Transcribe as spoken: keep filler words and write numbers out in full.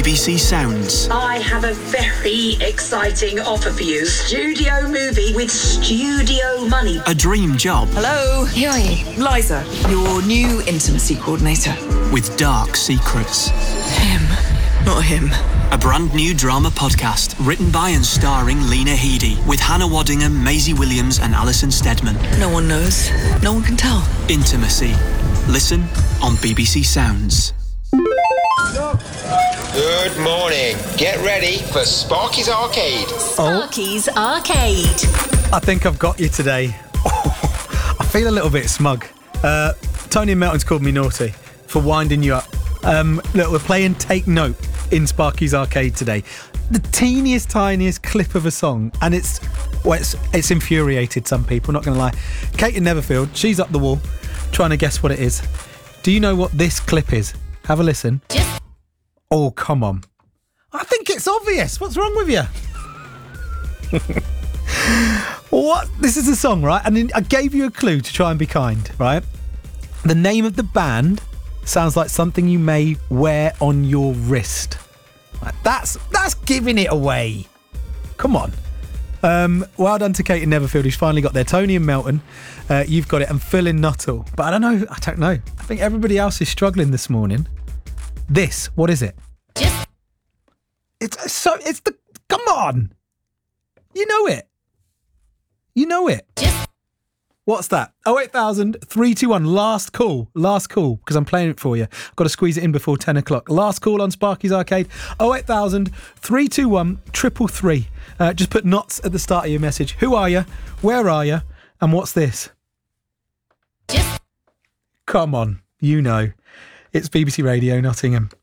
B C Sounds. I have a very exciting offer for you. Studio movie with studio money. A dream job. Hello, who are you? Liza, your new intimacy coordinator. With dark secrets. Him, not him. A brand new drama podcast written by and starring Lena Headey with Hannah Waddingham, Maisie Williams and Alison Steadman. No one knows. No one can tell. Intimacy. Listen on B B C Sounds. Good morning. Get ready for Sparky's Arcade. Sparky's Arcade. I think I've got you today. I feel a little bit smug. Uh, Tony and Melton's called me naughty for winding you up. Um, look, we're playing Take Note in Sparky's Arcade today. The teeniest, tiniest clip of a song, and it's well, it's, it's infuriated some people, not going to lie. Kate in Netherfield, she's up the wall trying to guess what it is. Do you know what this clip is? Have a listen. Just- oh, come on. I think it's obvious. What's wrong with you? What? This is a song, right? And I gave you a clue to try and be kind, right? The name of the band sounds like something you may wear on your wrist. Like, that's that's giving it away. Come on. Um, well done to Kate in Netherfield, who's finally got there. Tony and Melton, uh, you've got it, and Phil in Nuttall. But I don't know. I don't know. I think everybody else is struggling this morning. This, what is it? Just- It's so. It's the. Come on. You know it. You know it. Just- What's that? oh eight thousand, three two one. Last call. Last call, because I'm playing it for you. I've got to squeeze it in before ten o'clock. Last call on Sparky's Arcade. oh eight thousand, three two one, triple three. Uh, just put knots at the start of your message. Who are you? Where are you? And what's this? Just- Come on. You know. It's B B C Radio Nottingham.